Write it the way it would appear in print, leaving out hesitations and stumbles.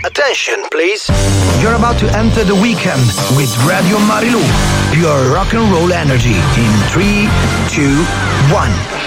Attention, please. You're about to enter the weekend with Radio Marilu. Pure rock and roll energy in 3, 2, 1.